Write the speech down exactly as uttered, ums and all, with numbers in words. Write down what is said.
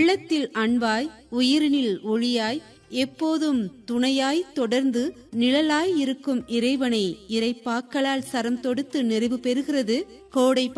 உள்ளத்தில் அன்பாய், உயிரினில் ஒளியாய், எப்போதும் துணையாய், தொடர்ந்து நிழலாய் இருக்கும் இறைவனை இறைப்பாக்களால் சரம் தொடுத்து நிறைவு பெறுகிறது கோடை